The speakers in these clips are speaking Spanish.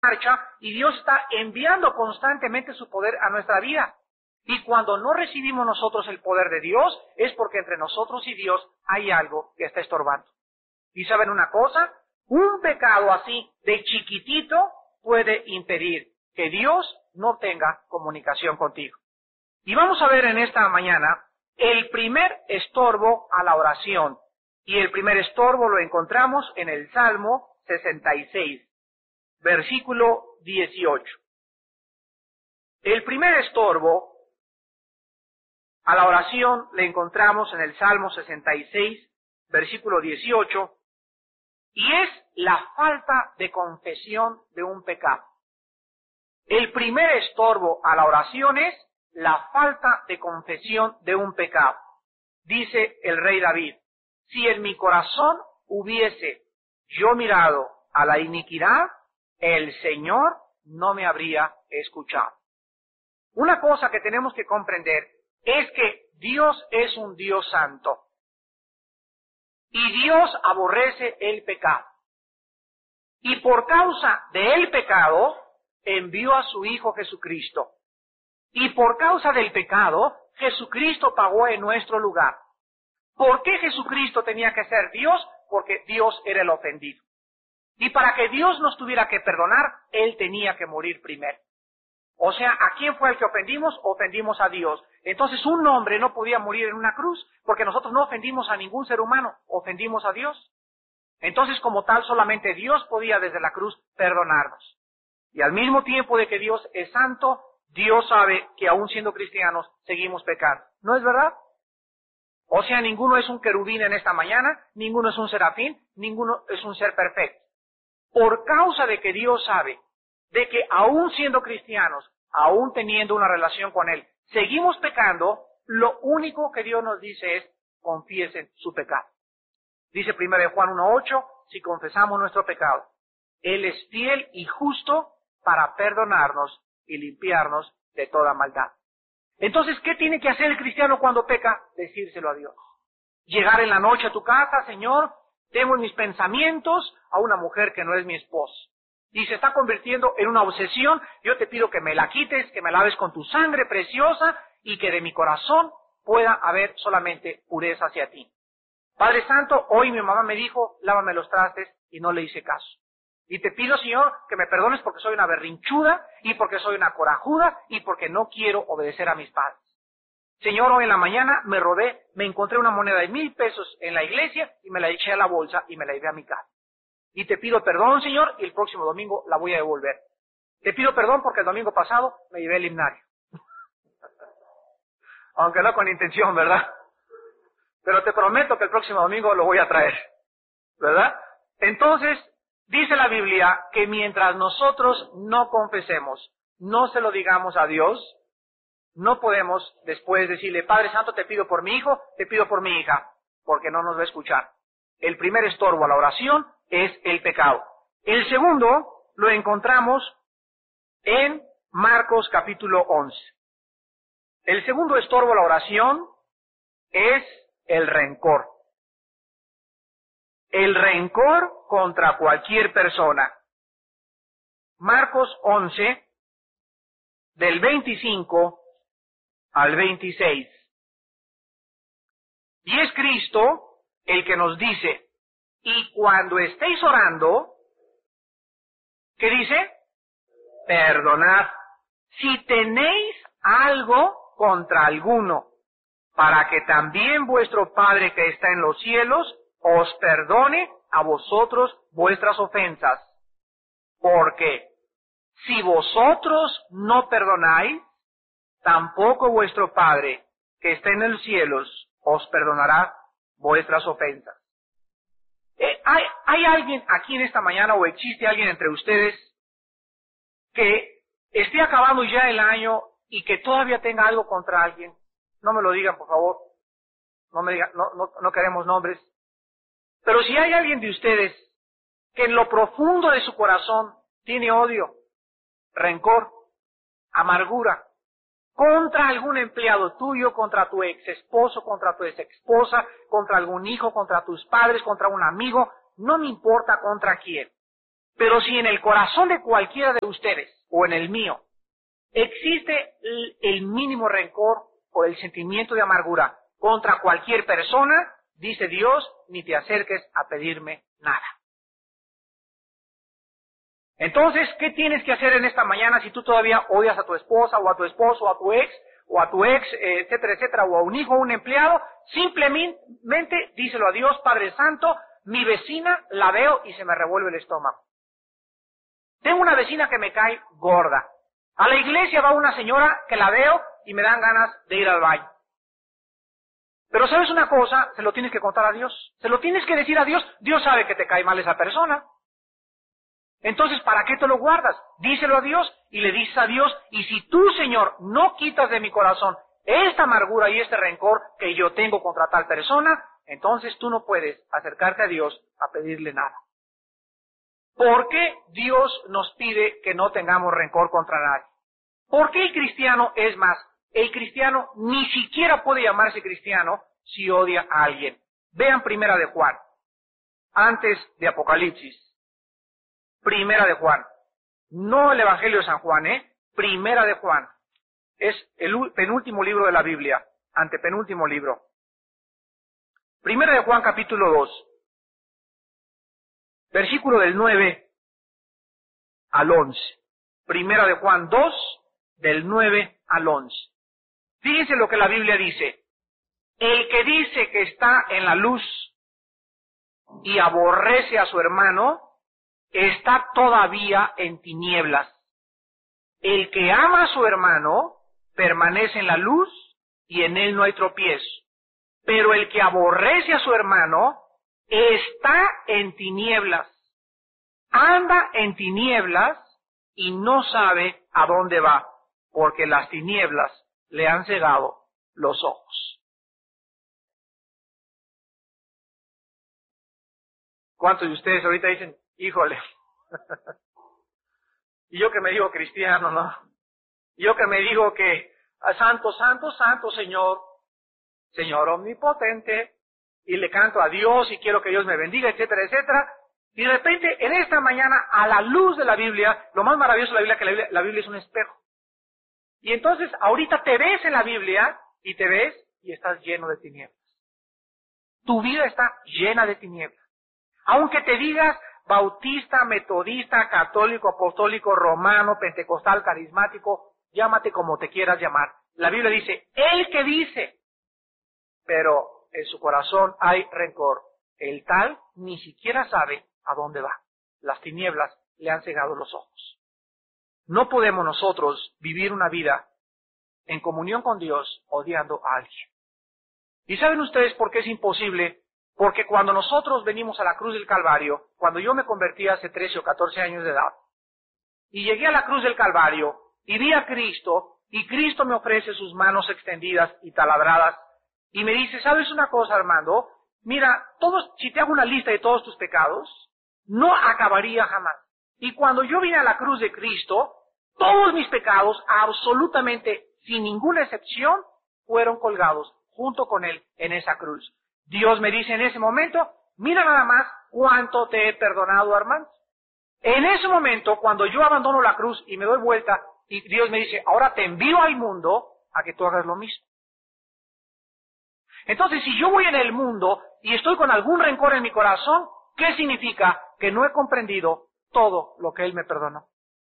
marcha y Dios está enviando constantemente su poder a nuestra vida. Y cuando no recibimos nosotros el poder de Dios, es porque entre nosotros y Dios hay algo que está estorbando. ¿Y saben una cosa? Un pecado así de chiquitito puede impedir que Dios no tenga comunicación contigo. Y vamos a ver en esta mañana el primer estorbo a la oración. Y el primer estorbo lo encontramos en el Salmo 66, versículo 18. El primer estorbo a la oración le encontramos en el Salmo 66, versículo 18, y es la falta de confesión de un pecado. El primer estorbo a la oración es la falta de confesión de un pecado. Dice el rey David, si en mi corazón hubiese yo mirado a la iniquidad, el Señor no me habría escuchado. Una cosa que tenemos que comprender es que Dios es un Dios santo. Y Dios aborrece el pecado. Y por causa del pecado, envió a su Hijo Jesucristo. Y por causa del pecado, Jesucristo pagó en nuestro lugar. ¿Por qué Jesucristo tenía que ser Dios? Porque Dios era el ofendido. Y para que Dios nos tuviera que perdonar, Él tenía que morir primero. O sea, ¿a quién fue el que ofendimos? Ofendimos a Dios. Entonces un hombre no podía morir en una cruz, porque nosotros no ofendimos a ningún ser humano, ofendimos a Dios. Entonces, como tal, solamente Dios podía desde la cruz perdonarnos. Y al mismo tiempo de que Dios es santo, Dios sabe que aún siendo cristianos, seguimos pecando. ¿No es verdad? O sea, ninguno es un querubín en esta mañana, ninguno es un serafín, ninguno es un ser perfecto. Por causa de que Dios sabe de que aún siendo cristianos, aún teniendo una relación con Él, seguimos pecando, lo único que Dios nos dice es, confiesen su pecado. Dice 1 Juan 1:8, si confesamos nuestro pecado, Él es fiel y justo para perdonarnos y limpiarnos de toda maldad. Entonces, ¿qué tiene que hacer el cristiano cuando peca? Decírselo a Dios. Llegar en la noche a tu casa, Señor, tengo en mis pensamientos a una mujer que no es mi esposa. Y se está convirtiendo en una obsesión, yo te pido que me la quites, que me laves con tu sangre preciosa y que de mi corazón pueda haber solamente pureza hacia ti. Padre Santo, hoy mi mamá me dijo, lávame los trastes y no le hice caso. Y te pido, Señor, que me perdones porque soy una berrinchuda y porque soy una corajuda y porque no quiero obedecer a mis padres. Señor, hoy en la mañana me encontré una moneda de 1,000 pesos en la iglesia y me la eché a la bolsa y me la llevé a mi casa. Y te pido perdón, Señor, y el próximo domingo la voy a devolver. Te pido perdón porque el domingo pasado me llevé el himnario. Aunque no con intención, ¿verdad? Pero te prometo que el próximo domingo lo voy a traer, ¿verdad? Entonces, dice la Biblia que mientras nosotros no confesemos, no se lo digamos a Dios, no podemos después decirle, Padre Santo, te pido por mi hijo, te pido por mi hija, porque no nos va a escuchar. El primer estorbo a la oración es el pecado. El segundo lo encontramos en Marcos capítulo 11. El segundo estorbo a la oración es el rencor. El rencor contra cualquier persona. Marcos 11, del 25 al 26. Y es Cristo el que nos dice, y cuando estéis orando, ¿qué dice? Perdonad si tenéis algo contra alguno, para que también vuestro Padre que está en los cielos os perdone a vosotros vuestras ofensas. Porque si vosotros no perdonáis, tampoco vuestro Padre que está en los cielos os perdonará vuestras ofensas. ¿Hay alguien aquí en esta mañana o existe alguien entre ustedes que esté acabando ya el año y que todavía tenga algo contra alguien? No me lo digan, por favor. No me digan, no queremos nombres. Pero si hay alguien de ustedes que en lo profundo de su corazón tiene odio, rencor, amargura, contra algún empleado tuyo, contra tu ex esposo, contra tu ex esposa, contra algún hijo, contra tus padres, contra un amigo, no me importa contra quién. Pero si en el corazón de cualquiera de ustedes, o en el mío, existe el mínimo rencor o el sentimiento de amargura contra cualquier persona, dice Dios, ni te acerques a pedirme nada. Entonces, ¿qué tienes que hacer en esta mañana si tú todavía odias a tu esposa, o a tu esposo, o a tu ex, etcétera, etcétera, o a un hijo, o un empleado? Simplemente díselo a Dios, Padre Santo, mi vecina la veo y se me revuelve el estómago. Tengo una vecina que me cae gorda. A la iglesia va una señora que la veo y me dan ganas de ir al baño. Pero ¿sabes una cosa? Se lo tienes que contar a Dios. Se lo tienes que decir a Dios. Dios sabe que te cae mal esa persona. Entonces, ¿para qué te lo guardas? Díselo a Dios y le dices a Dios, y si tú, Señor, no quitas de mi corazón esta amargura y este rencor que yo tengo contra tal persona, entonces tú no puedes acercarte a Dios a pedirle nada. ¿Por qué Dios nos pide que no tengamos rencor contra nadie? ¿Por qué el cristiano, es más, el cristiano ni siquiera puede llamarse cristiano si odia a alguien? Vean Primera de Juan, antes de Apocalipsis. Primera de Juan, no el Evangelio de San Juan, Primera de Juan, es el penúltimo libro de la Biblia, antepenúltimo libro. Primera de Juan capítulo 2, versículo del 9 al 11. Primera de Juan 2, del 9 al 11. Fíjense lo que la Biblia dice. El que dice que está en la luz y aborrece a su hermano, está todavía en tinieblas. El que ama a su hermano permanece en la luz y en él no hay tropiezo. Pero el que aborrece a su hermano está en tinieblas, anda en tinieblas y no sabe a dónde va, porque las tinieblas le han cegado los ojos. ¿Cuántos de ustedes ahorita dicen, híjole, y yo que me digo cristiano, ¿no? Yo que me digo que santo, santo, santo Señor, Señor omnipotente, y le canto a Dios y quiero que Dios me bendiga, etcétera, etcétera, y de repente en esta mañana, a la luz de la Biblia, lo más maravilloso de la Biblia es que la Biblia es un espejo. Y entonces ahorita te ves en la Biblia y te ves y estás lleno de tinieblas. Tu vida está llena de tinieblas. Aunque te digas bautista, metodista, católico, apostólico, romano, pentecostal, carismático, llámate como te quieras llamar. La Biblia dice, el que dice, pero en su corazón hay rencor. El tal ni siquiera sabe a dónde va. Las tinieblas le han cegado los ojos. No podemos nosotros vivir una vida en comunión con Dios odiando a alguien. ¿Y saben ustedes por qué es imposible? Porque cuando nosotros venimos a la cruz del Calvario, cuando yo me convertí hace 13 o 14 años de edad, y llegué a la cruz del Calvario, y vi a Cristo, y Cristo me ofrece sus manos extendidas y taladradas, y me dice, ¿sabes una cosa, Armando? Mira, si te hago una lista de todos tus pecados, no acabaría jamás. Y cuando yo vine a la cruz de Cristo, todos mis pecados, absolutamente, sin ninguna excepción, fueron colgados junto con Él en esa cruz. Dios me dice en ese momento, mira nada más cuánto te he perdonado, Armando. En ese momento, cuando yo abandono la cruz y me doy vuelta, y Dios me dice, ahora te envío al mundo a que tú hagas lo mismo. Entonces, si yo voy en el mundo y estoy con algún rencor en mi corazón, ¿qué significa? Que no he comprendido todo lo que Él me perdonó.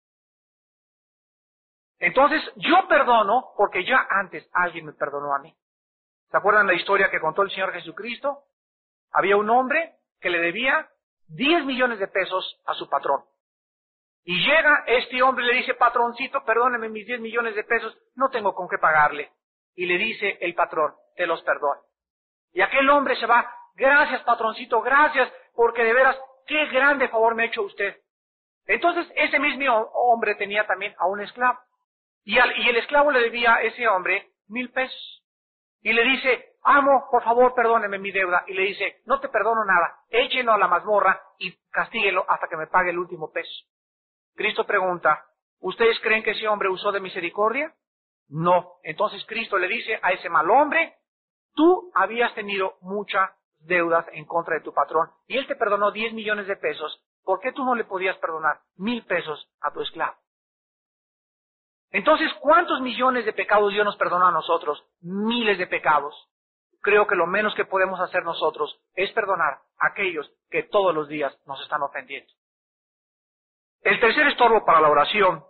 Entonces, yo perdono porque ya antes alguien me perdonó a mí. ¿Se acuerdan la historia que contó el Señor Jesucristo? Había un hombre que le debía 10 millones de pesos a su patrón. Y llega este hombre y le dice, patroncito, perdóneme mis 10 millones de pesos, no tengo con qué pagarle. Y le dice el patrón, te los perdono. Y aquel hombre se va, gracias patroncito, gracias, porque de veras, qué grande favor me ha hecho usted. Entonces, ese mismo hombre tenía también a un esclavo. Y el esclavo le debía a ese hombre 1,000 pesos. Y le dice, amo, por favor, perdóneme mi deuda. Y le dice, no te perdono nada, échenlo a la mazmorra y castíguelo hasta que me pague el último peso. Cristo pregunta, ¿ustedes creen que ese hombre usó de misericordia? No. Entonces Cristo le dice a ese mal hombre, tú habías tenido muchas deudas en contra de tu patrón y él te perdonó 10 millones de pesos ¿por qué tú no le podías perdonar 1,000 pesos a tu esclavo? Entonces, ¿cuántos millones de pecados Dios nos perdona a nosotros? Miles de pecados. Creo que lo menos que podemos hacer nosotros es perdonar a aquellos que todos los días nos están ofendiendo. El tercer estorbo para la oración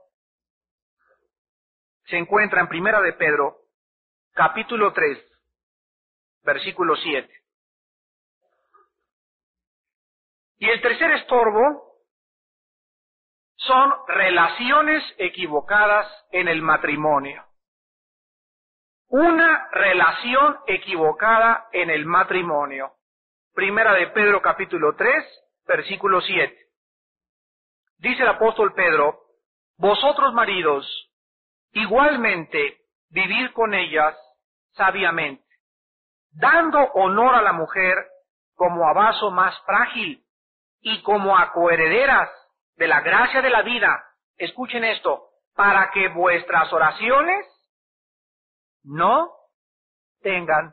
se encuentra en Primera de Pedro, capítulo 3, versículo 7. Y el tercer estorbo son relaciones equivocadas en el matrimonio. Una relación equivocada en el matrimonio. Primera de Pedro capítulo 3, versículo 7. Dice el apóstol Pedro, vosotros maridos, igualmente vivid con ellas sabiamente, dando honor a la mujer como a vaso más frágil y como a coherederas de la gracia de la vida. Escuchen esto, para que vuestras oraciones no tengan,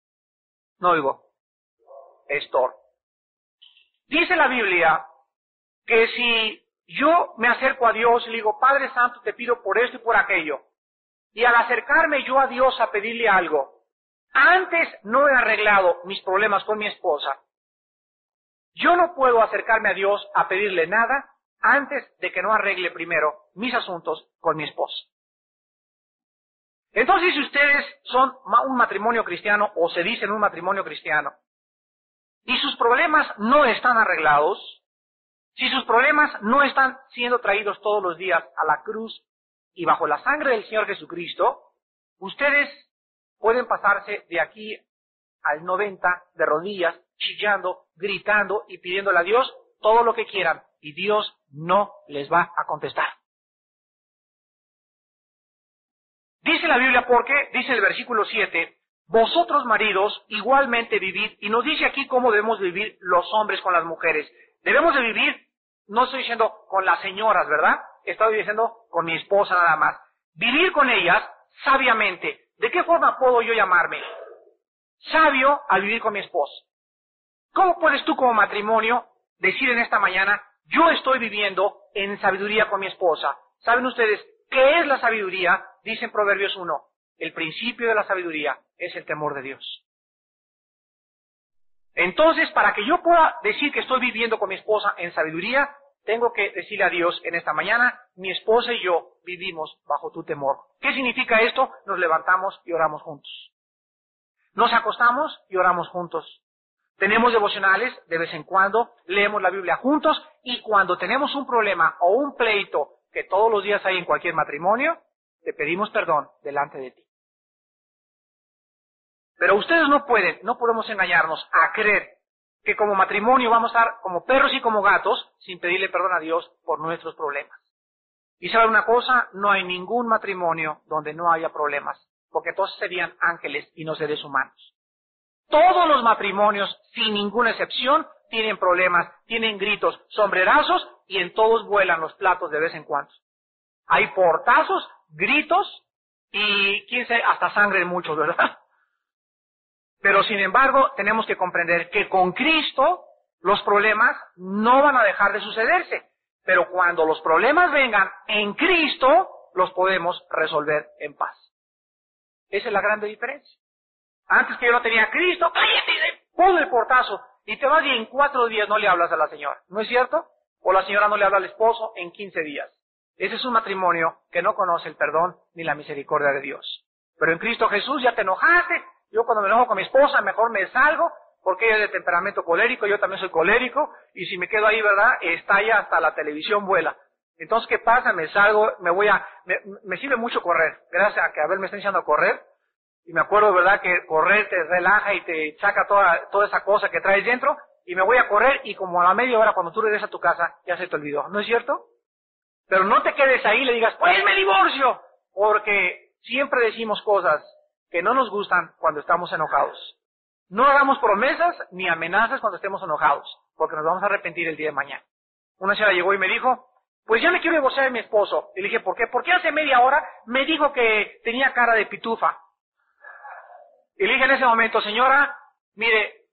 estorbo. Dice la Biblia que si yo me acerco a Dios y le digo, Padre Santo, te pido por esto y por aquello, y al acercarme yo a Dios a pedirle algo, antes no he arreglado mis problemas con mi esposa, yo no puedo acercarme a Dios a pedirle nada antes de que no arregle primero mis asuntos con mi esposa. Entonces, si ustedes son un matrimonio cristiano o se dicen un matrimonio cristiano y sus problemas no están arreglados, si sus problemas no están siendo traídos todos los días a la cruz y bajo la sangre del Señor Jesucristo, ustedes pueden pasarse de aquí al 90 de rodillas, chillando, gritando y pidiéndole a Dios todo lo que quieran, y Dios no les va a contestar. Dice la Biblia porque, dice el versículo 7, vosotros maridos igualmente vivid, y nos dice aquí cómo debemos vivir los hombres con las mujeres. Debemos de vivir, no estoy diciendo con las señoras, ¿verdad? Estoy diciendo con mi esposa nada más. Vivir con ellas sabiamente. ¿De qué forma puedo yo llamarme sabio al vivir con mi esposa? ¿Cómo puedes tú como matrimonio decir en esta mañana, yo estoy viviendo en sabiduría con mi esposa? ¿Saben ustedes qué es la sabiduría? Dice en Proverbios 1, el principio de la sabiduría es el temor de Dios. Entonces, para que yo pueda decir que estoy viviendo con mi esposa en sabiduría, tengo que decirle a Dios en esta mañana, mi esposa y yo vivimos bajo tu temor. ¿Qué significa esto? Nos levantamos y oramos juntos. Nos acostamos y oramos juntos. Tenemos devocionales de vez en cuando, leemos la Biblia juntos, y cuando tenemos un problema o un pleito que todos los días hay en cualquier matrimonio, te pedimos perdón delante de ti. Pero ustedes no podemos engañarnos a creer que como matrimonio vamos a estar como perros y como gatos sin pedirle perdón a Dios por nuestros problemas. Y saben una cosa, no hay ningún matrimonio donde no haya problemas, porque todos serían ángeles y no seres humanos. Todos los matrimonios, sin ninguna excepción, tienen problemas, tienen gritos, sombrerazos, y en todos vuelan los platos de vez en cuando. Hay portazos, gritos y quién sabe, hasta sangre en muchos, ¿verdad? Pero sin embargo, tenemos que comprender que con Cristo los problemas no van a dejar de sucederse. Pero cuando los problemas vengan en Cristo, los podemos resolver en paz. Esa es la gran diferencia. Antes que yo no tenía a Cristo, cállate, pon el portazo, y te vas y en 4 días no le hablas a la señora. ¿No es cierto? O la señora no le habla al esposo en 15 días. Ese es un matrimonio que no conoce el perdón ni la misericordia de Dios. Pero en Cristo Jesús ya te enojaste. Yo cuando me enojo con mi esposa mejor me salgo, porque ella es de temperamento colérico, yo también soy colérico, y si me quedo ahí, ¿verdad?, estalla hasta la televisión vuela. Entonces, ¿qué pasa? Me salgo, me sirve mucho correr, gracias a que Abel me está enseñando a correr, y me acuerdo, ¿verdad?, que correr te relaja y te saca toda esa cosa que traes dentro, y me voy a correr, y como a la media hora cuando tú regresas a tu casa, ya se te olvidó, ¿no es cierto? Pero no te quedes ahí y le digas, pues me divorcio, porque siempre decimos cosas que no nos gustan cuando estamos enojados. No hagamos promesas ni amenazas cuando estemos enojados, porque nos vamos a arrepentir el día de mañana. Una señora llegó y me dijo, pues ya me quiero divorciar de mi esposo. Y le dije, ¿por qué? Porque hace media hora me dijo que tenía cara de pitufa. Y le dije en ese momento, señora, mire,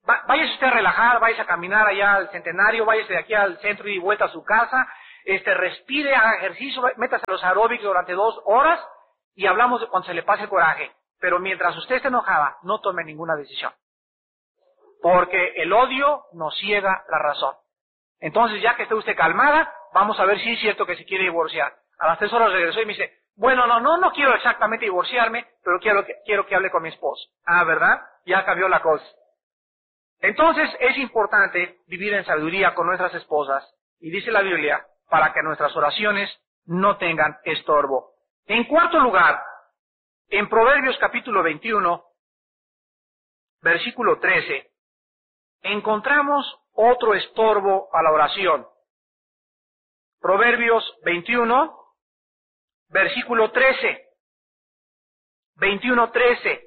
váyase usted a relajar, váyase a caminar allá al Centenario, váyase de aquí al centro y vuelta a su casa, respire, haga ejercicio, métase a los aeróbicos durante 2 horas y hablamos de cuando se le pase el coraje. Pero mientras usted esté enojada, no tome ninguna decisión. Porque el odio nos ciega la razón. Entonces, ya que esté usted calmada, vamos a ver si es cierto que se quiere divorciar. A las 3 horas regresó y me dice, bueno, no quiero exactamente divorciarme, pero quiero que hable con mi esposo. Ah, ¿verdad? Ya cambió la cosa. Entonces, es importante vivir en sabiduría con nuestras esposas, y dice la Biblia, para que nuestras oraciones no tengan estorbo. En cuarto lugar, en Proverbios capítulo 21, versículo 13, encontramos otro estorbo a la oración. Proverbios 21, versículo 13. 21:13.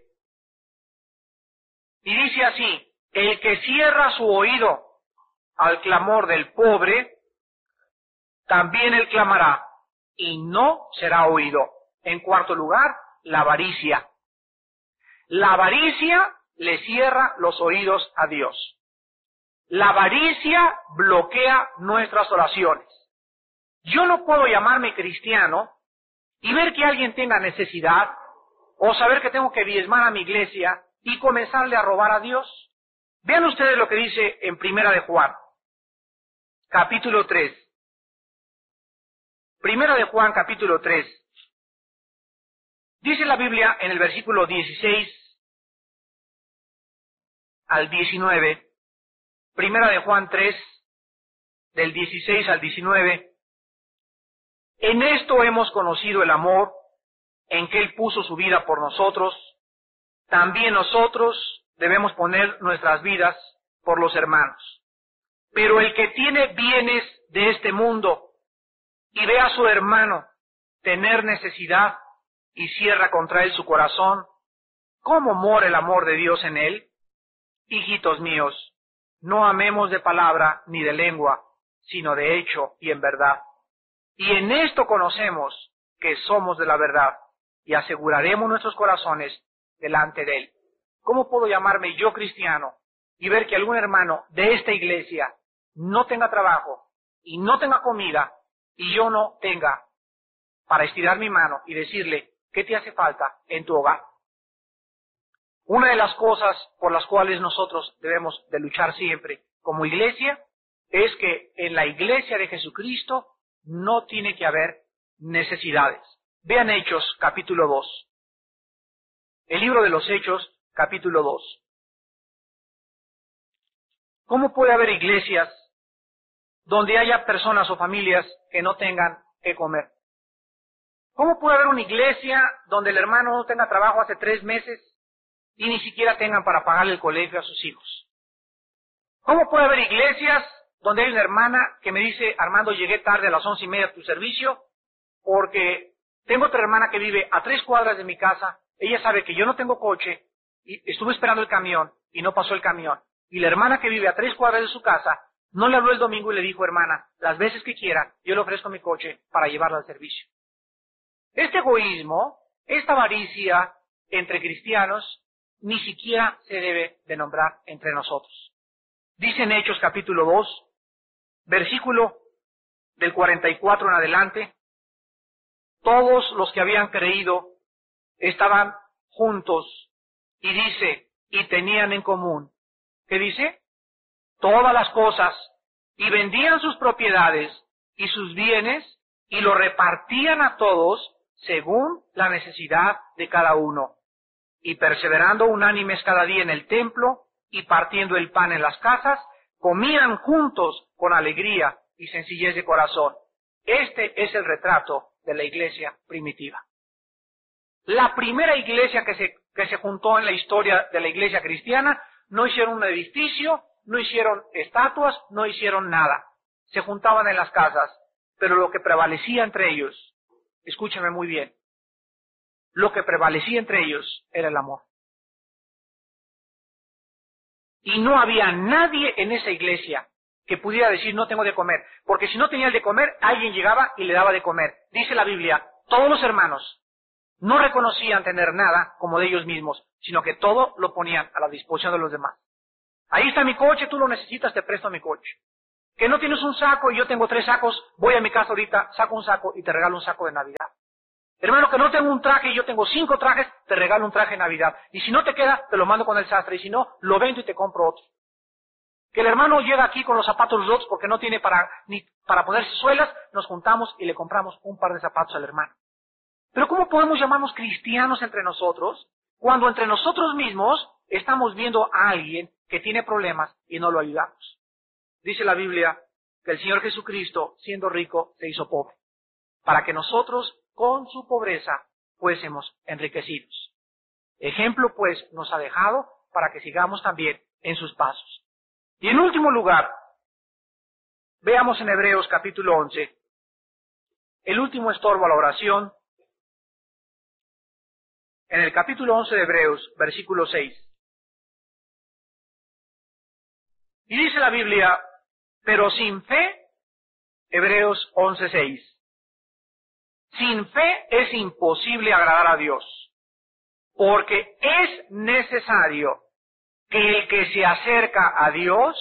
Y dice así, el que cierra su oído al clamor del pobre, también él clamará, y no será oído. En cuarto lugar, la avaricia. La avaricia le cierra los oídos a Dios. La avaricia bloquea nuestras oraciones. Yo no puedo llamarme cristiano y ver que alguien tenga necesidad, o saber que tengo que diezmar a mi iglesia y comenzarle a robar a Dios. Vean ustedes lo que dice en Primera de Juan, capítulo 3. Primera de Juan, capítulo 3. Dice la Biblia en el versículo 16 al 19, Primera de Juan 3, del 16 al 19, en esto hemos conocido el amor, en que Él puso su vida por nosotros, también nosotros debemos poner nuestras vidas por los hermanos. Pero el que tiene bienes de este mundo y ve a su hermano tener necesidad y cierra contra él su corazón, ¿cómo mora el amor de Dios en él? Hijitos míos, no amemos de palabra ni de lengua, sino de hecho y en verdad. Y en esto conocemos que somos de la verdad y aseguraremos nuestros corazones delante de Él. ¿Cómo puedo llamarme yo cristiano y ver que algún hermano de esta iglesia no tenga trabajo y no tenga comida y yo no tenga para estirar mi mano y decirle qué te hace falta en tu hogar? Una de las cosas por las cuales nosotros debemos de luchar siempre como iglesia es que en la iglesia de Jesucristo no tiene que haber necesidades. Vean Hechos capítulo 2. El libro de los Hechos capítulo 2. ¿Cómo puede haber iglesias donde haya personas o familias que no tengan que comer? ¿Cómo puede haber una iglesia donde el hermano no tenga trabajo hace 3 meses y ni siquiera tengan para pagarle el colegio a sus hijos? ¿Cómo puede haber iglesias donde hay una hermana que me dice, Armando, llegué tarde a las 11:30 a tu servicio porque tengo otra hermana que vive a 3 cuadras de mi casa, ella sabe que yo no tengo coche y estuve esperando el camión y no pasó el camión? Y la hermana que vive a 3 cuadras de su casa no le habló el domingo y le dijo, hermana, las veces que quiera, yo le ofrezco mi coche para llevarla al servicio. Este egoísmo, esta avaricia entre cristianos, ni siquiera se debe de nombrar entre nosotros. Dice en Hechos capítulo 2, versículo del 44 en adelante, todos los que habían creído estaban juntos, y dice, y tenían en común. ¿Qué dice? Todas las cosas, y vendían sus propiedades y sus bienes, y lo repartían a todos según la necesidad de cada uno. Y perseverando unánimes cada día en el templo, y partiendo el pan en las casas, comían juntos con alegría y sencillez de corazón. Este es el retrato de la iglesia primitiva. La primera iglesia que se juntó en la historia de la iglesia cristiana, no hicieron un edificio, no hicieron estatuas, no hicieron nada. Se juntaban en las casas, pero lo que prevalecía entre ellos, escúchenme muy bien, lo que prevalecía entre ellos era el amor. Y no había nadie en esa iglesia que pudiera decir no tengo de comer, porque si no tenía el de comer, alguien llegaba y le daba de comer. Dice la Biblia, todos los hermanos no reconocían tener nada como de ellos mismos, sino que todo lo ponían a la disposición de los demás. Ahí está mi coche, tú lo necesitas, te presto mi coche. Que no tienes un saco y yo tengo 3 sacos, voy a mi casa ahorita, saco un saco y te regalo un saco de Navidad. Hermano, que no tengo un traje y yo tengo 5 trajes, te regalo un traje de Navidad. Y si no te queda, te lo mando con el sastre. Y si no, lo vendo y te compro otro. Que el hermano llega aquí con los zapatos rotos porque no tiene ni para ponerse suelas, nos juntamos y le compramos un par de zapatos al hermano. Pero ¿cómo podemos llamarnos cristianos entre nosotros cuando entre nosotros mismos estamos viendo a alguien que tiene problemas y no lo ayudamos? Dice la Biblia que el Señor Jesucristo, siendo rico, se hizo pobre, para que nosotros, con su pobreza, fuésemos enriquecidos. Ejemplo, pues, nos ha dejado para que sigamos también en sus pasos. Y en último lugar, veamos en Hebreos capítulo 11, el último estorbo a la oración, en el capítulo 11 de Hebreos, versículo 6. Y dice la Biblia, pero sin fe, Hebreos 11:6, sin fe es imposible agradar a Dios, porque es necesario que el que se acerca a Dios,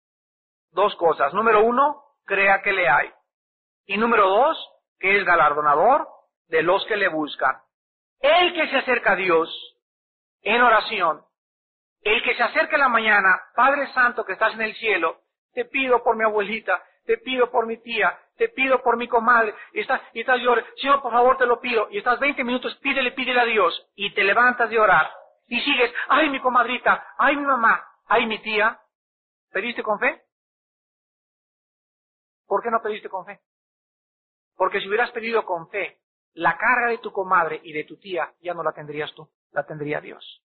2 cosas. Número 1, crea que le hay. Y número 2, que es galardonador de los que le buscan. El que se acerca a Dios en oración, el que se acerca en la mañana, Padre Santo que estás en el cielo, te pido por mi abuelita, te pido por mi tía, te pido por mi comadre, y estás llorando, Señor, por favor te lo pido, y estás 20 minutos, pídele a Dios, y te levantas de orar, y sigues, ay mi comadrita, ay mi mamá, ay mi tía. ¿Pediste con fe? ¿Por qué no pediste con fe? Porque si hubieras pedido con fe, la carga de tu comadre y de tu tía ya no la tendrías tú, la tendría Dios.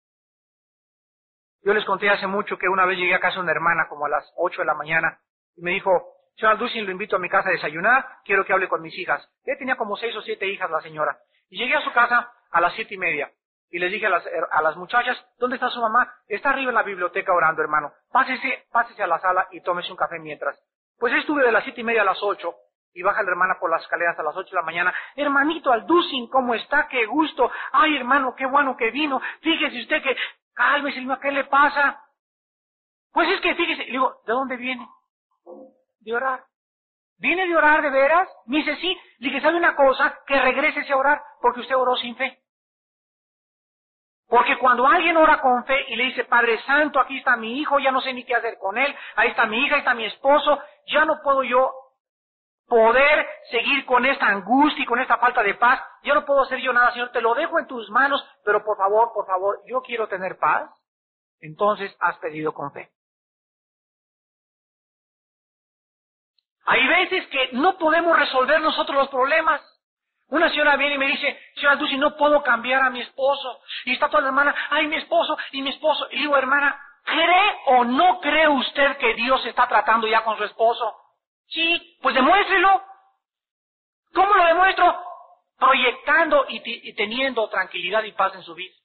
Yo les conté hace mucho que una vez llegué a casa de una hermana como a las 8 de la mañana y me dijo, señor Dulcin, lo invito a mi casa a desayunar, quiero que hable con mis hijas. Ella tenía como 6 o 7 hijas la señora. Y llegué a su casa a las 7:30 y les dije a las muchachas, ¿dónde está su mamá? Está arriba en la biblioteca orando, hermano. Pásese a la sala y tómese un café mientras. Pues estuve de las 7:30 a las 8 y baja la hermana por las escaleras a las 8 de la mañana. Hermanito Alducin, ¿cómo está? ¡Qué gusto! ¡Ay, hermano, qué bueno que vino! Fíjese usted que... Cálmese, ¿qué le pasa? Pues es que, fíjese, le digo, ¿de dónde viene? De orar. ¿Viene de orar de veras? Me dice, sí. Le dije, ¿sabe una cosa? Que regrese a orar, porque usted oró sin fe. Porque cuando alguien ora con fe y le dice, Padre Santo, aquí está mi hijo, ya no sé ni qué hacer con él, ahí está mi hija, ahí está mi esposo, ya no puedo yo poder seguir con esta angustia y con esta falta de paz, yo no puedo hacer yo nada, Señor, te lo dejo en tus manos, pero por favor, yo quiero tener paz. Entonces has pedido con fe. Hay veces que no podemos resolver nosotros los problemas. Una señora viene y me dice, señora Dulce, no puedo cambiar a mi esposo. Y está toda la hermana, ay, mi esposo. Y digo, hermana, ¿cree o no cree usted que Dios está tratando ya con su esposo? Sí, pues demuéstrelo. ¿Cómo lo demuestro? Proyectando y teniendo tranquilidad y paz en su vida.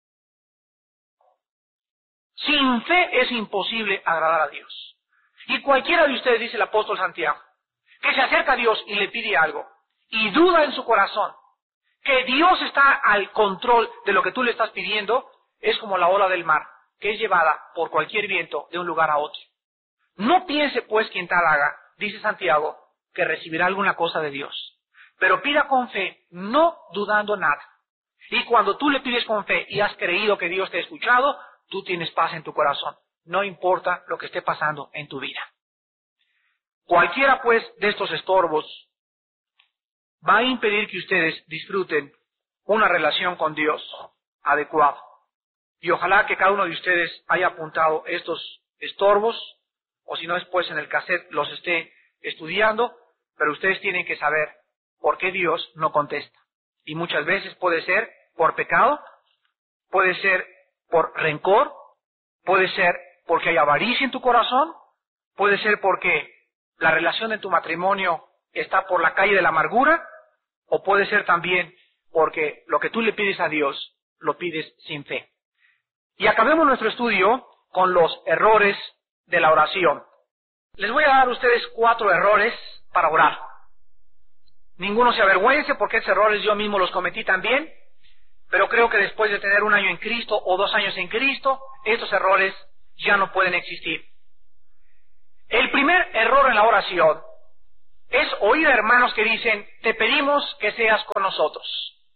Sin fe es imposible agradar a Dios. Y cualquiera de ustedes, dice el apóstol Santiago, que se acerca a Dios y le pide algo, y duda en su corazón que Dios está al control de lo que tú le estás pidiendo, es como la ola del mar, que es llevada por cualquier viento de un lugar a otro. No piense pues quien tal haga, dice Santiago, que recibirá alguna cosa de Dios. Pero pida con fe, no dudando nada. Y cuando tú le pides con fe y has creído que Dios te ha escuchado, tú tienes paz en tu corazón. No importa lo que esté pasando en tu vida. Cualquiera pues de estos estorbos va a impedir que ustedes disfruten una relación con Dios adecuada. Y ojalá que cada uno de ustedes haya apuntado estos estorbos, o si no después en el cassette los esté estudiando, pero ustedes tienen que saber por qué Dios no contesta. Y muchas veces puede ser por pecado, puede ser por rencor, puede ser porque hay avaricia en tu corazón, puede ser porque la relación en tu matrimonio está por la calle de la amargura, o puede ser también porque lo que tú le pides a Dios, lo pides sin fe. Y acabemos nuestro estudio con los errores de la oración. Les voy a dar a ustedes 4 errores para orar. Ninguno se avergüence porque esos errores yo mismo los cometí también, pero creo que después de tener 1 año en Cristo o 2 años en Cristo, estos errores ya no pueden existir. El primer error en la oración es oír a hermanos que dicen, te pedimos que seas con nosotros.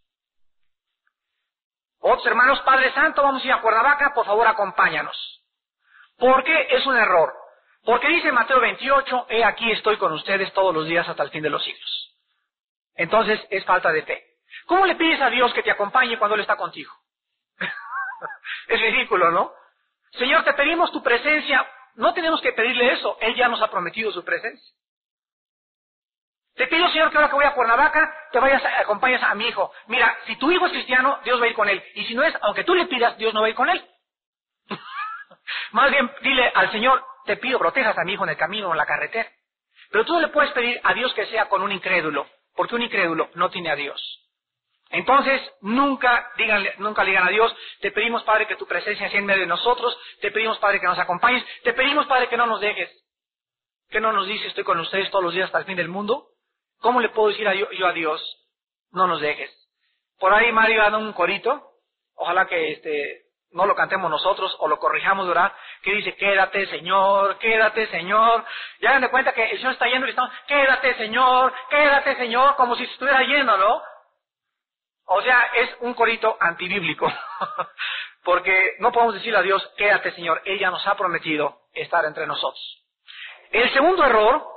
Otros hermanos, Padre Santo, vamos a ir a Cuernavaca, por favor acompáñanos. ¿Por qué es un error? Porque dice Mateo 28, he aquí estoy con ustedes todos los días hasta el fin de los siglos. Entonces es falta de fe. ¿Cómo le pides a Dios que te acompañe cuando Él está contigo? Es ridículo, ¿no? Señor, te pedimos tu presencia. No tenemos que pedirle eso. Él ya nos ha prometido su presencia. Te pido, Señor, que ahora que voy a Cuernavaca, acompañes a mi hijo. Mira, si tu hijo es cristiano, Dios va a ir con él. Y si no es, aunque tú le pidas, Dios no va a ir con él. Más bien, dile al Señor, te pido, protejas a mi hijo en el camino o en la carretera. Pero tú no le puedes pedir a Dios que sea con un incrédulo, porque un incrédulo no tiene a Dios. Entonces, nunca le digan a Dios, te pedimos, Padre, que tu presencia sea en medio de nosotros, te pedimos, Padre, que nos acompañes, te pedimos, Padre, que no nos dejes, que no nos dices, estoy con ustedes todos los días hasta el fin del mundo. ¿Cómo le puedo decir yo a Dios, no nos dejes? Por ahí Mario da un corito, ojalá que no lo cantemos nosotros o lo corrijamos, ¿verdad? Que dice, quédate Señor, ya dan de cuenta que el Señor está yendo y estamos, quédate Señor, como si se estuviera yendo, ¿no? O sea, es un corito antibíblico, porque no podemos decirle a Dios, quédate Señor, Él ya nos ha prometido estar entre nosotros. El segundo error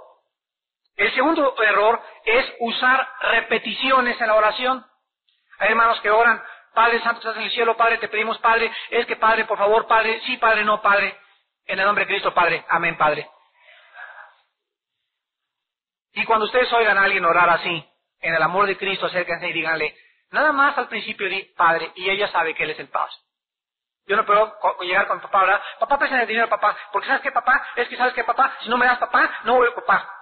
es usar repeticiones en la oración. Hay hermanos que oran, Padre Santo que estás en el cielo, Padre, te pedimos, Padre, es que Padre, por favor, Padre, sí, Padre, no, Padre, en el nombre de Cristo, Padre, amén, Padre. Y cuando ustedes oigan a alguien orar así, en el amor de Cristo, acérquense y díganle, nada más al principio di, Padre, y ella sabe que Él es el Padre. Yo no puedo llegar con mi papá, ¿verdad? Papá, préstame el dinero, papá, porque ¿sabes qué, papá? Es que ¿sabes qué, papá? Si no me das, papá, no voy a papá.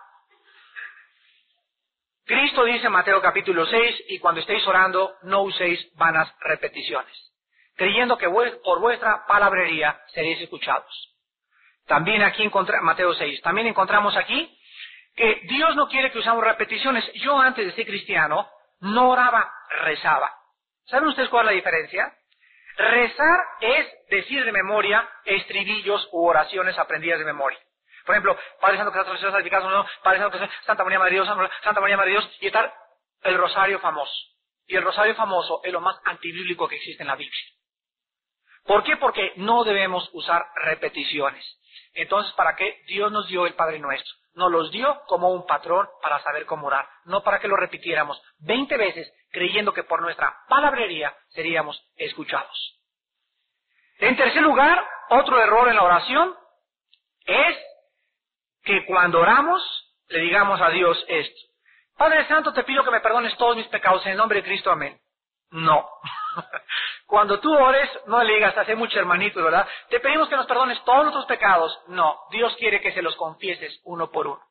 Cristo dice en Mateo capítulo 6, y cuando estéis orando, no uséis vanas repeticiones, creyendo que por vuestra palabrería seréis escuchados. También aquí Mateo 6, también encontramos aquí que Dios no quiere que usamos repeticiones. Yo antes de ser cristiano, no oraba, rezaba. ¿Saben ustedes cuál es la diferencia? Rezar es decir de memoria estribillos u oraciones aprendidas de memoria. Por ejemplo, Padre Santo que estás en los cielos, santificado no, Padre Santo que estás, Santa María Madre de Dios, Santa María Madre de Dios, y estar el rosario famoso. Y el rosario famoso es lo más antibíblico que existe en la Biblia. ¿Por qué? Porque no debemos usar repeticiones. Entonces, ¿para qué Dios nos dio el Padre Nuestro? Nos los dio como un patrón para saber cómo orar, no para que lo repitiéramos 20 veces creyendo que por nuestra palabrería seríamos escuchados. En tercer lugar, otro error en la oración es que cuando oramos le digamos a Dios esto. Padre Santo, te pido que me perdones todos mis pecados en el nombre de Cristo, amén. No. Cuando tú ores, no le digas, hace mucho hermanito, ¿verdad? Te pedimos que nos perdones todos nuestros pecados. No, Dios quiere que se los confieses uno por uno.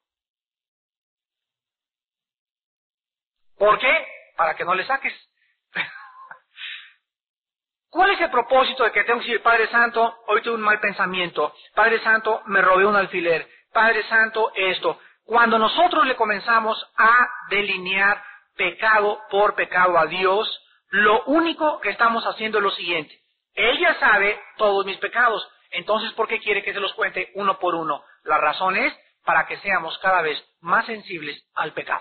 ¿Por qué? Para que no le saques. ¿Cuál es el propósito de que tengo que decir, Padre Santo, hoy tuve un mal pensamiento, Padre Santo, me robé un alfiler, Padre Santo, esto? Cuando nosotros le comenzamos a delinear pecado por pecado a Dios, lo único que estamos haciendo es lo siguiente. Él ya sabe todos mis pecados, entonces ¿por qué quiere que se los cuente uno por uno? La razón es para que seamos cada vez más sensibles al pecado.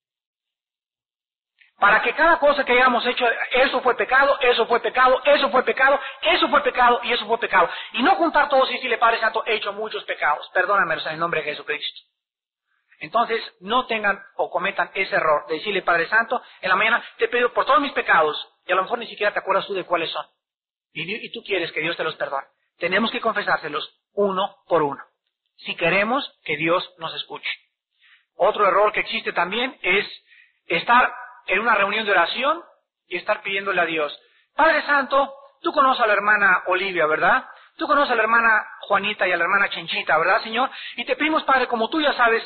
Para que cada cosa que hayamos hecho, eso fue pecado, eso fue pecado, eso fue pecado, eso fue pecado y eso fue pecado. Y no juntar todos y decirle, Padre Santo, he hecho muchos pecados, perdónamelos en el nombre de Jesucristo. Entonces, no tengan o cometan ese error de decirle, Padre Santo, en la mañana te pido por todos mis pecados, y a lo mejor ni siquiera te acuerdas tú de cuáles son. Y tú quieres que Dios te los perdone. Tenemos que confesárselos uno por uno, si queremos que Dios nos escuche. Otro error que existe también es estar en una reunión de oración y estar pidiéndole a Dios, Padre Santo, tú conoces a la hermana Olivia, ¿verdad? Tú conoces a la hermana Juanita y a la hermana Chenchita, ¿verdad, Señor? Y te pedimos, Padre, como tú ya sabes.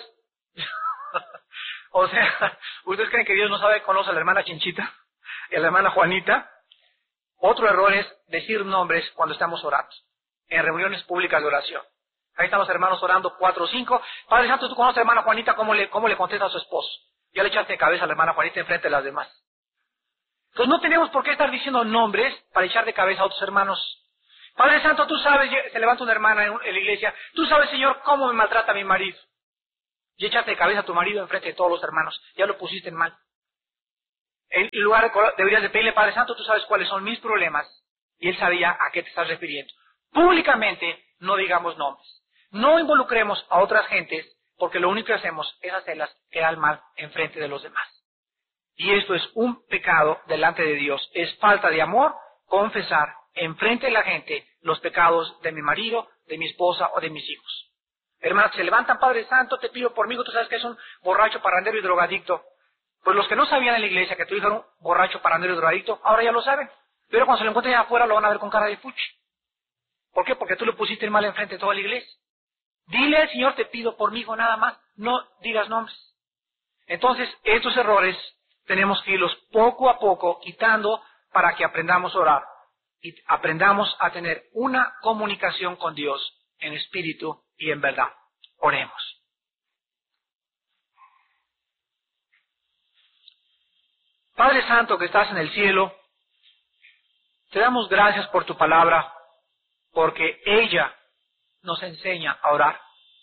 O sea, ¿ustedes creen que Dios no sabe, conoce a la hermana Chenchita y a la hermana Juanita? Otro error es decir nombres cuando estamos orando, en reuniones públicas de oración. Ahí están los hermanos orando, 4 o 5. Padre Santo, tú conoces a la hermana Juanita, ¿cómo le contesta a su esposo? Ya le echaste de cabeza a la hermana Juanita enfrente de las demás. Entonces no tenemos por qué estar diciendo nombres para echar de cabeza a otros hermanos. Padre Santo, tú sabes, se levanta una hermana en la iglesia, tú sabes, Señor, cómo me maltrata mi marido. Y échate de cabeza a tu marido enfrente de todos los hermanos. Ya lo pusiste en mal. En lugar deberías de pedirle, Padre Santo, tú sabes cuáles son mis problemas. Y él sabía a qué te estás refiriendo. Públicamente no digamos nombres. No involucremos a otras gentes, porque lo único que hacemos es hacerlas quedar mal enfrente de los demás. Y esto es un pecado delante de Dios. Es falta de amor confesar enfrente de la gente los pecados de mi marido, de mi esposa o de mis hijos. Hermanos, se levantan, Padre Santo, te pido por mí, tú sabes que es un borracho, parrandero y drogadicto. Pues los que no sabían en la iglesia que tu hijo era un borracho, parrandero y drogadicto, ahora ya lo saben. Pero cuando se lo encuentren allá afuera lo van a ver con cara de fuchi. ¿Por qué? Porque tú le pusiste el mal enfrente de toda la iglesia. Dile al Señor, te pido por mi hijo nada más, no digas nombres. Entonces, estos errores tenemos que irlos poco a poco quitando para que aprendamos a orar y aprendamos a tener una comunicación con Dios en espíritu y en verdad. Oremos. Padre Santo que estás en el cielo, te damos gracias por tu palabra, porque ella nos enseña a orar.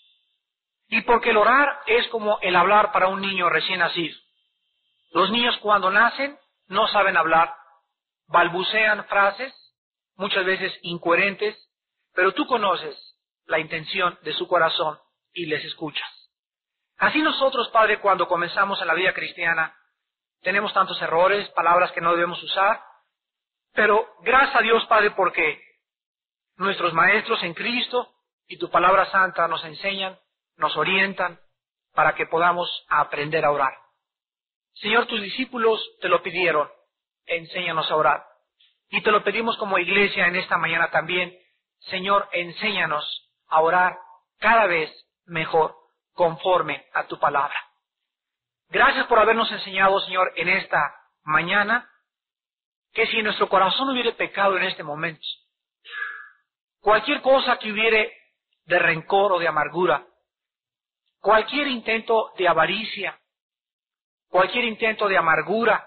Y porque el orar es como el hablar para un niño recién nacido. Los niños cuando nacen no saben hablar, balbucean frases, muchas veces incoherentes, pero tú conoces la intención de su corazón y les escuchas. Así nosotros, Padre, cuando comenzamos en la vida cristiana, tenemos tantos errores, palabras que no debemos usar, pero gracias a Dios, Padre, porque nuestros maestros en Cristo y tu palabra santa nos enseñan, nos orientan, para que podamos aprender a orar. Señor, tus discípulos te lo pidieron, enséñanos a orar. Y te lo pedimos como iglesia en esta mañana también. Señor, enséñanos a orar cada vez mejor, conforme a tu palabra. Gracias por habernos enseñado, Señor, en esta mañana, que si en nuestro corazón hubiere pecado en este momento, cualquier cosa que hubiere de rencor o de amargura, cualquier intento de avaricia, cualquier intento de amargura,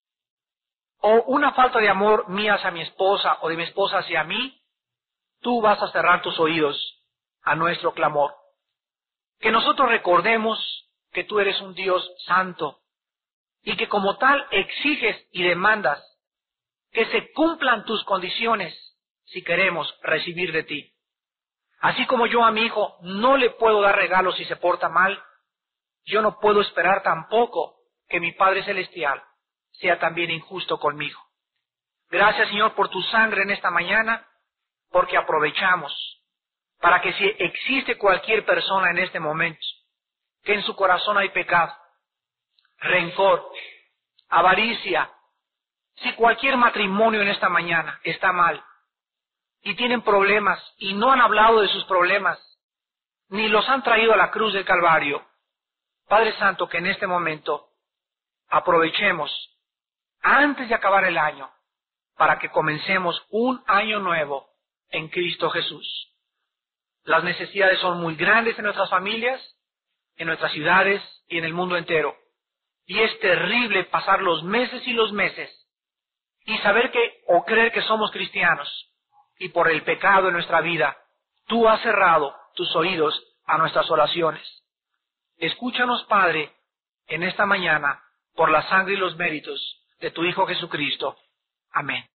o una falta de amor mía hacia mi esposa o de mi esposa hacia mí, tú vas a cerrar tus oídos a nuestro clamor. Que nosotros recordemos que tú eres un Dios santo y que como tal exiges y demandas que se cumplan tus condiciones si queremos recibir de ti. Así como yo a mi hijo no le puedo dar regalos si se porta mal, yo no puedo esperar tampoco que mi Padre Celestial sea también injusto conmigo. Gracias, Señor, por tu sangre en esta mañana, porque aprovechamos para que si existe cualquier persona en este momento que en su corazón hay pecado, rencor, avaricia, si cualquier matrimonio en esta mañana está mal y tienen problemas y no han hablado de sus problemas, ni los han traído a la cruz del Calvario, Padre Santo, que en este momento aprovechemos antes de acabar el año para que comencemos un año nuevo en Cristo Jesús. Las necesidades son muy grandes en nuestras familias, en nuestras ciudades y en el mundo entero. Y es terrible pasar los meses y los meses y saber que o creer que somos cristianos y por el pecado en nuestra vida, tú has cerrado tus oídos a nuestras oraciones. Escúchanos, Padre, en esta mañana por la sangre y los méritos de tu Hijo Jesucristo. Amén.